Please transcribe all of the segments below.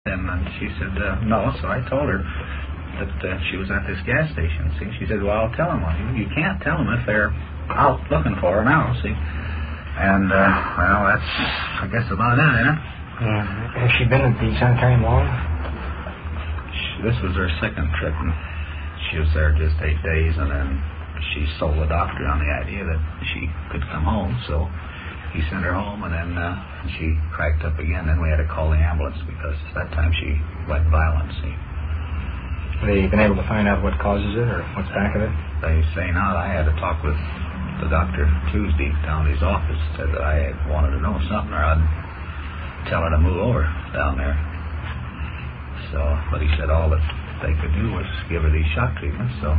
And she said, no. So I told her that she was at this gas station. See, she said, well, I'll tell them. You can't tell them if they're out looking for her now. See, and well, that's I guess about it, isn't it? Yeah. Has she been at the sanitarium long? This was her second trip, and she was there just 8 days, and then she sold the doctor on the idea that she could come home. So he sent her home, and then she cracked up again. Then we had to call the ambulance because that time she went violent. See. Have they been able to find out what causes it or what's back of it? They say now. I had to talk with the doctor Tuesday down at his office. Said that I wanted to know something, or I'd tell her to move over down there. So, but he said all that they could do was give her these shock treatments. So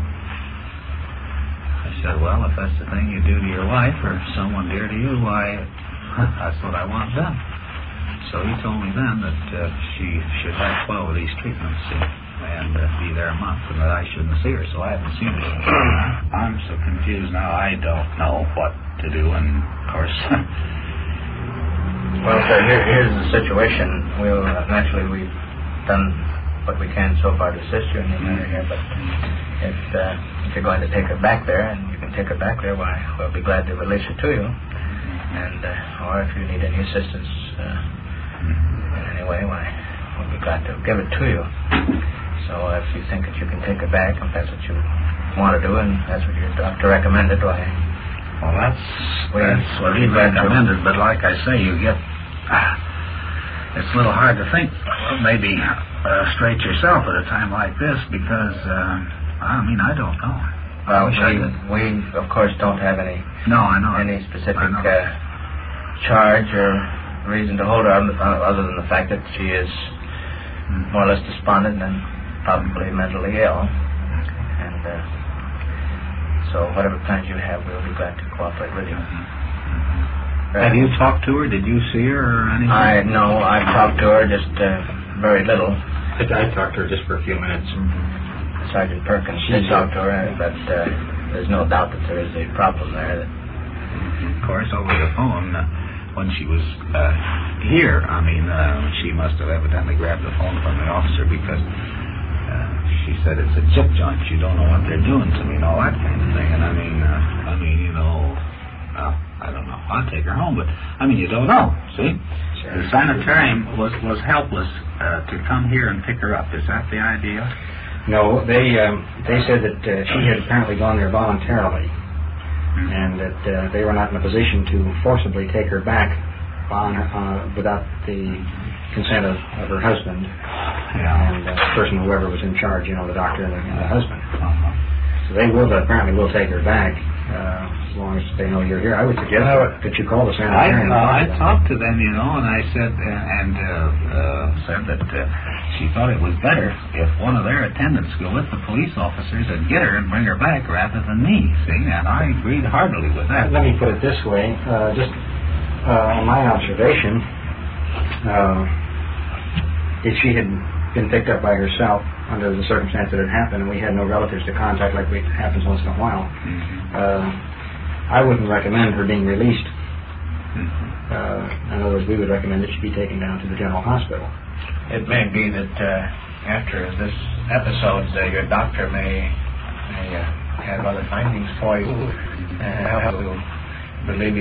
I said, well, if that's the thing you do to your wife or someone dear to you, why, that's what I want done. So he told me then that she should have 12 of these treatments and be there a month, and that I shouldn't see her. So I haven't seen her. I'm so confused now. I don't know what to do, and of course. Well, sir, here's the situation. Naturally, we've done what we can so far to assist you in the matter here, but if you're going to take her back there, and you can take her back there, why, we'll be glad to release her to you. And, or if you need any assistance in any way, why, we'll be glad to give it to you. So if you think that you can take her back, if that's what you want to do, and that's what your doctor recommended, why... Well, that's what he recommended, but like I say, you get... it's a little hard to think, maybe straight yourself at a time like this, because, I mean, I don't know. Well, we of course, don't have any... No, I know. Any specific charge or reason to hold her, other than the fact that she is more or less despondent and probably mentally ill. And... so whatever plans you have, we'll be glad to cooperate with you. Have you talked to her? Did you see her or anything? No, I've talked to her just very little. I talked to her just for a few minutes. Sergeant Perkins did talk to her, but there's no doubt that there is a problem there. Of course, over the phone, when she was here, I mean, she must have evidently grabbed the phone from the officer because... she said it's a chip joint. You don't know what they're doing to me and all that kind of thing. And I mean, you know, I don't know. I'll take her home, but I mean, you don't know. See, the sanitarium was helpless to come here and pick her up. Is that the idea? No, they said that she had apparently gone there voluntarily, and that they were not in a position to forcibly take her back without the consent of her husband and the person, whoever was in charge, you know, the doctor and the husband. So they apparently will take her back as long as they know you're here. I would suggest that you call the sanitarium. I talked to them, you know, and I said said that she thought it was better if one of their attendants go with the police officers and get her and bring her back rather than me. See, and I agreed heartily with that. Let me put it this way, just in my observation. If she had been picked up by herself under the circumstance that had happened and we had no relatives to contact like it happens once in a while, I wouldn't recommend her being released. In other words, we would recommend that she be taken down to the general hospital. It may be that after this episode, your doctor may have other findings for you and help you relieve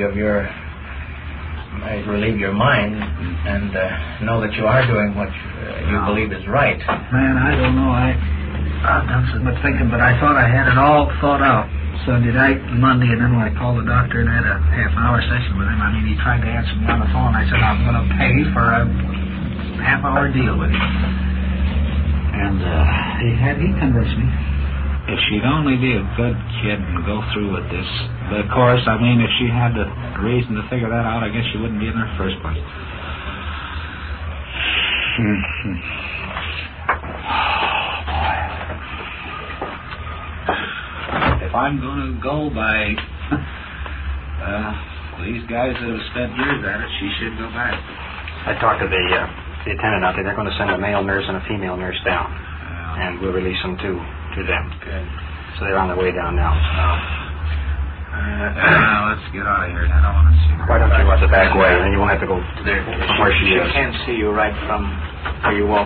your mind and know that you are doing what you believe is right. Man, I don't know. I've done so much thinking, but I thought I had it all thought out Sunday night and Monday, and then when I called the doctor and had a half-hour session with him, I mean, he tried to answer me on the phone. I said, I'm going to pay for a half-hour deal with him. And he convinced me. If she'd only be a good kid and go through with this. But of course, I mean, if she had the reason to figure that out, I guess she wouldn't be in the first place. If I'm going to go by these guys that have spent years at it, she should go back. I talked to the attendant out there. They're going to send a male nurse and a female nurse down, and we'll release them to them. Good. So they're on their way down now. Let's get out of here. I don't want to see her. Why don't you go the back way, and then you won't have to go from where she is. She can't see you right from where you walk.